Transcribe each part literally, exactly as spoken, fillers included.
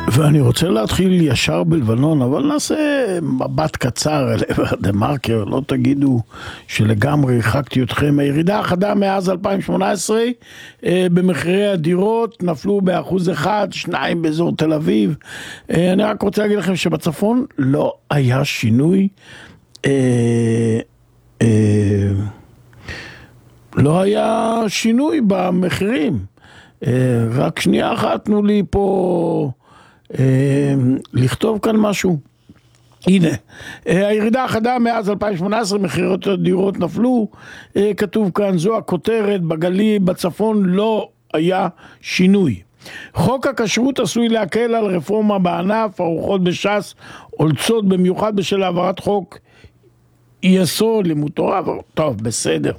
ואני רוצה להתחיל ישר בלבנון, אבל נעשה מבט קצר אל עבר דה מרקר, לא תגידו שלגמרי הרחקתי אתכם. הירידה החדה מאז אלפיים שמונה עשרה במחירי הדירות נפלו באחוז אחד, שניים באזור תל אביב. אני רק רוצה להגיד לכם שבצפון לא היה שינוי, לא היה שינוי במחירים. רק שנייה אחת, תנו לי פה לכתוב כאן משהו. הנה, הירידה החדה מאז אלפיים שמונה עשרה, מחירות הדירות נפלו, כתוב כאן, זו הכותרת, בגליל, בצפון לא היה שינוי. חוק הכשרות עשוי להקל על רפורמה בענף, הרוחות בש"ס עולצות במיוחד בשל העברת חוק יסוד לימוד תורה. טוב, בסדר.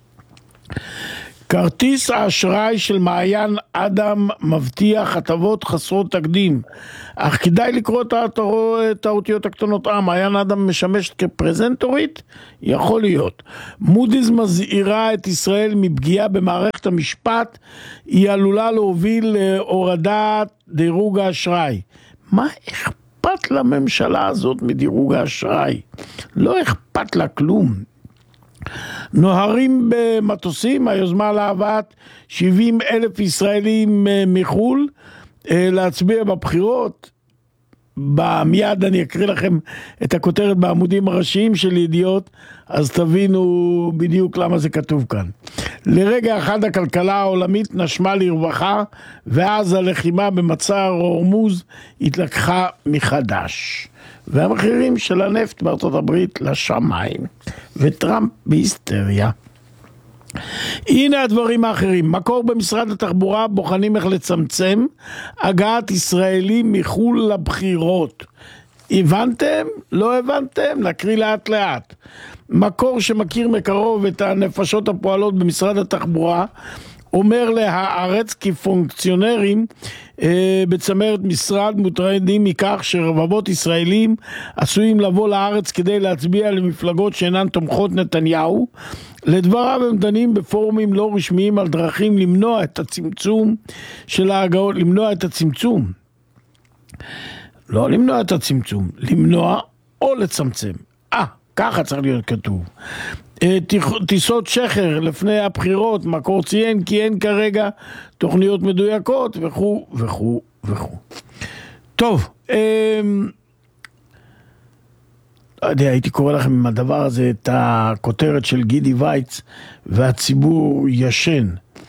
כרטיס האשראי של מעיין אדם מבטיח הטבות חסרות תקדים, אך כדאי לקרוא את האותיות הקטנות. אה, מעיין אדם משמשת כפרזנטורית? יכול להיות. מודי'ס מזהירה את ישראל מפגיעה במערכת המשפט, היא עלולה להוביל להורדת דירוג האשראי. מה אכפת לממשלה הזאת מדירוג האשראי? לא אכפת לה כלום. נוהרים במטוסים, היוזמה להבאת שבעים אלף ישראלים מחול להצביע בבחירות. מיד אני אקריא לכם את הכותרת בעמודים הראשיים של ידיעות, אז תבינו בדיוק למה זה כתוב כאן. לרגע אחד הכלכלה העולמית נשמה לרווחה, ואז הלחימה במצר הורמוז התלקחה מחדש. והמחירים של הנפט בארצות הברית לשמיים, וטראמפ בהיסטריה. הנה הדברים האחרים. מקור במשרד התחבורה בוחנים איך לצמצם הגעת ישראלים מחול לבחירות. הבנתם? לא הבנתם? נקריא לאט לאט. מקור שמכיר מקרוב את הנפשות הפועלות במשרד התחבורה אומר להארץ כי פונקציונרים אה, בצמרת משרד מוטרדים מכך שרבבות ישראלים עשויים לבוא לארץ כדי להצביע למפלגות שאינן תומכות נתניהו. לדבריו הם דנים בפורומים לא רשמיים על דרכים למנוע את הצמצום של ההגעות, למנוע את הצמצום. לא למנוע את הצמצום, למנוע או לצמצם. אה, ככה צריך להיות כתוב. טיסות שחר לפני הבחירות, מקור ציין כי אין כרגע תוכניות מדויקות וכו' וכו' וכו'. טוב, הייתי קורא לכם עם הדבר הזה את הכותרת של גידי וייץ והציבור ישן,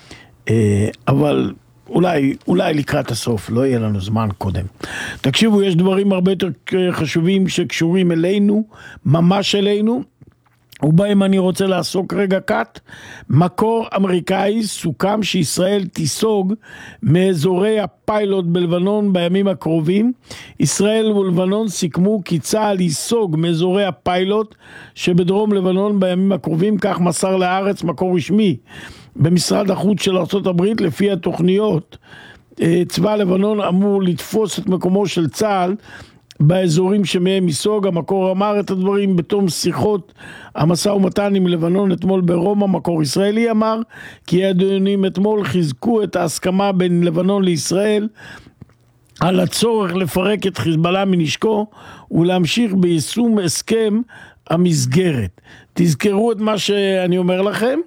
אבל אולי, אולי לקראת הסוף, לא יהיה לנו זמן קודם. תקשיבו, יש דברים הרבה יותר חשובים שקשורים אלינו, ממש אלינו, ובהם אני רוצה לעסוק רגע קט. מקור אמריקאי סוכם שישראל תיסוג מאזורי הפיילוט בלבנון בימים הקרובים. ישראל ולבנון סיכמו כי צה"ל ייסוג מאזורי הפיילוט שבדרום לבנון בימים הקרובים, כך מסר לארץ מקור רשמי במשרד החוץ של ארצות הברית. לפי התוכניות, צבא לבנון אמור לתפוס את מקומו של צה"ל באזורים שמהם ייסוג. המקור אמר את הדברים בתום שיחות המשא ומתן עם לבנון אתמול ברומא. מקור ישראלי אמר כי הדיונים אתמול חיזקו את ההסכמה בין לבנון לישראל על הצורך לפרק את חיזבאללה מנשקו ולהמשיך ביישום הסכם המסגרת. תזכרו את מה שאני אומר לכם.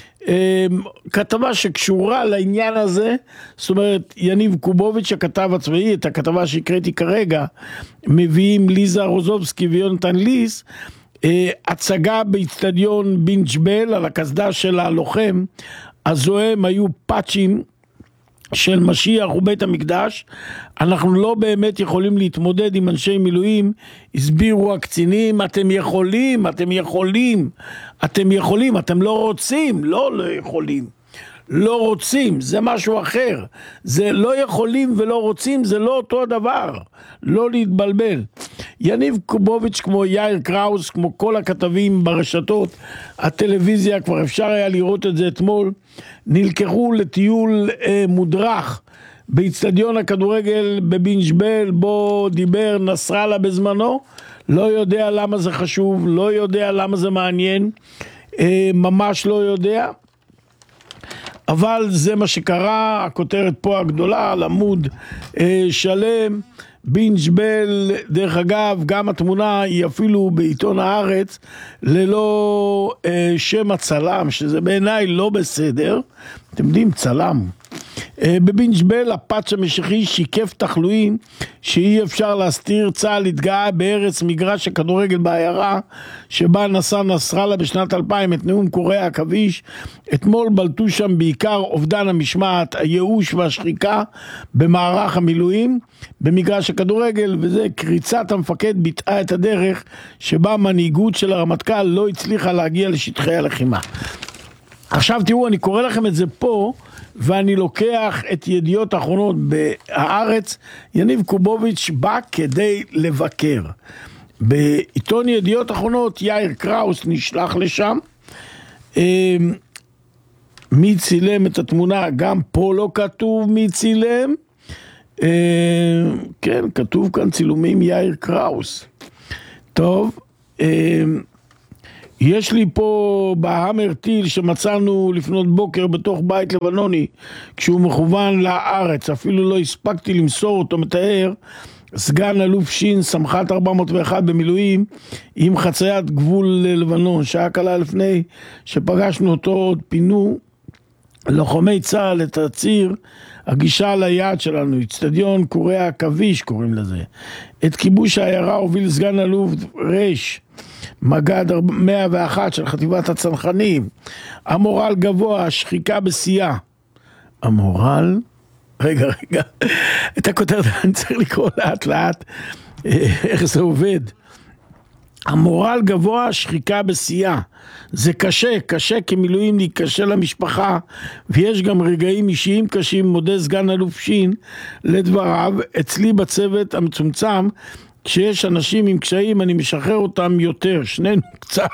כתבה שקשורה לעניין הזה, זאת אומרת יניב קובוביץ' הכתב הצבאי, את הכתבה שהקראתי כרגע מביאים ליזה רוזובסקי ויונתן ליס. הצגה באצטדיון בן ג'בל על הקסדה של הלוחם הזוהם היו פאצ'ים של משיח ובית המקדש. אנחנו לא באמת יכולים להתמודד עם אנשי מילואים, הסבירו הקצינים. אתם יכולים, אתם יכולים, אתם יכולים, אתם לא רוצים, לא לא יכולים, לא רוצים, זה משהו אחר. זה לא יכולים ולא רוצים, זה לא אותו הדבר, לא להתבלבל. יניב קובוביץ' כמו יאיר קראוס, כמו כל הכתבים ברשתות הטלוויזיה, כבר אפשר היה לראות את זה אתמול, נלקחו לטיול אה, מודרך באצטדיון הכדורגל בבן ג'בל בו דיבר נסראללה בזמנו. לא יודע למה זה חשוב, לא יודע למה זה מעניין, אה, ממש לא יודע. אבל זה מה שקרה, הכותרת פה הגדולה, על עמוד אה, שלם, בינג'בל, דרך אגב, גם התמונה היא אפילו בעיתון הארץ, ללא אה, שם הצלם, שזה בעיניי לא בסדר, אתם יודעים, צלם. אה, בבינג'בל, הפאץ' המשיחי שיקף תחלואים שאי אפשר להסתיר. צה"ל התגאה בארץ מגרש הכדורגל בעיירה, שבה נשא נסראללה בשנת אלפיים את נאום קוריאה העכביש. אתמול בלטו שם בעיקר אובדן המשמעת, הייאוש והשחיקה במערך המילואים במגרש הכדורגל, וזה קריצת המפקד ביטאה את הדרך שבה מנהיגות של הרמטכ"ל לא הצליחה להגיע לשטחי הלחימה. עכשיו תראו, אני קורא לכם את זה פה, ואני לוקח את ידיעות אחרונות בהארץ. יניב קובוביץ' בא כדי לבקר. בעיתון ידיעות אחרונות יאיר קראוס נשלח לשם. מי צילם את התמונה? גם פה לא כתוב מי צילם. כן, כתוב כאן צילומים יאיר קראוס. טוב, יש לי פה בהאמר טיל שמצאנו לפנות בוקר בתוך בית לבנוני, כשהוא מכוון לארץ, אפילו לא הספקתי למסור אותו, מתאר סגן אלוף שין, סמח"ט ארבע מאות ואחת במילואים, עם חציית גבול ללבנון. שעה קלה לפני שפגשנו אותו עוד פינו לוחמי צה"ל את הציר הגישה ליעד שלנו, אצטדיון קוריאה העכביש קוראים לזה. את כיבוש העיירה הוביל סגן אלוף רש מג"ד מאה ואחת של חטיבת הצנחנים. המורל גבוה, השחיקה בשיאה. המורל, רגע רגע, את הכותרת אני צריך לקרוא לאט לאט איך זה עובד. המורל גבוה, השחיקה בשיאה. זה קשה, קשה כמילואימניק, קשה למשפחה, ויש גם רגעים אישיים קשים. מודה סגן אלוף שין לדבריו, אצלי בצוות המצומצם, כשיש אנשים עם קשיים אני משחרר אותם יותר, שנינו קצת.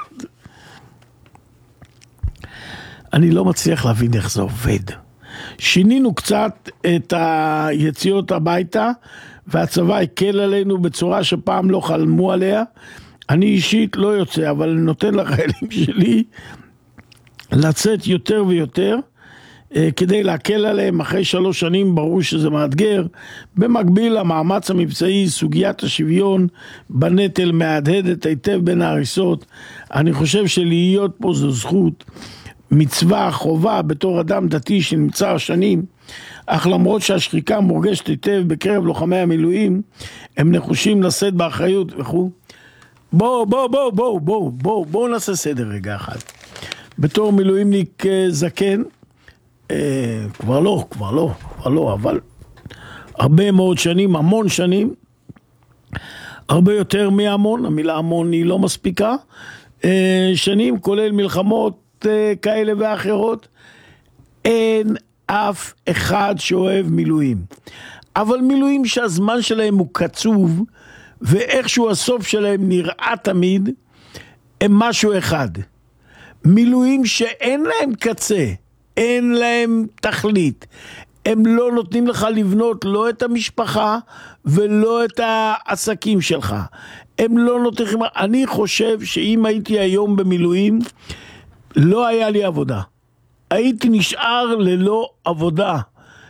אני לא מצליח להבין איך זה עובד. שינינו קצת את היציאות הביתה, והצבא הקל עלינו בצורה שפעם לא חלמו עליה. אני אישית לא יוצא, אבל נותן לחיילים שלי לצאת יותר ויותר, כדי להקל עליהם. אחרי שלוש שנים ברור שזה מאתגר. במקביל המאמץ המבצעי, סוגיית השוויון בנטל מהדהדת היטב בין ההריסות. אני חושב שלהיות פה זו זכות, מצווה, חובה, בתור אדם דתי שנמצא שנים, אך למרות שהשחיקה מורגשת היטב בקרב לוחמי המילואים, הם נחושים לשאת באחריות וכו'. בואו, בואו, בואו, בואו, בואו, בואו, בואו נעשה סדר רגע אחד. בתור מילואימניק זקן, אה, כבר לא, כבר לא, כבר לא, אבל הרבה מאוד שנים, המון שנים, הרבה יותר מהמון, המילה המון היא לא מספיקה, אה, שנים, כולל מלחמות אה, כאלה ואחרות, אין אף אחד שאוהב מילואים. אבל מילואים שהזמן שלהם הוא קצוב, ואיכשהו הסוף שלהם נראה תמיד, הם משהו אחד. מילואים שאין להם קצה, אין להם תכלית. הם לא נותנים לך לבנות לא את המשפחה ולא את העסקים שלך. הם לא נותנים... אני חושב שאם הייתי היום במילואים, לא היה לי עבודה. הייתי נשאר ללא עבודה.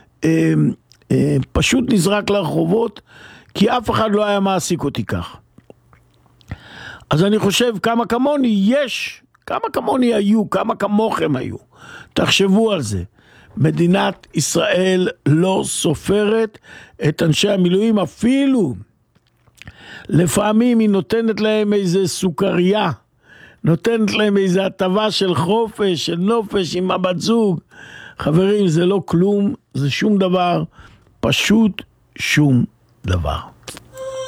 פשוט נזרק לרחובות, כי אף אחד לא היה מעסיק אותי כך. אז אני חושב כמה כמוני יש, כמה כמוני היו, כמה כמוכם היו. תחשבו על זה. מדינת ישראל לא סופרת את אנשי המילואים, אפילו לפעמים היא נותנת להם איזה סוכריה, נותנת להם איזה הטבה של חופש, של נופש עם הבת זוג. חברים, זה לא כלום, זה שום דבר, פשוט שום דבר.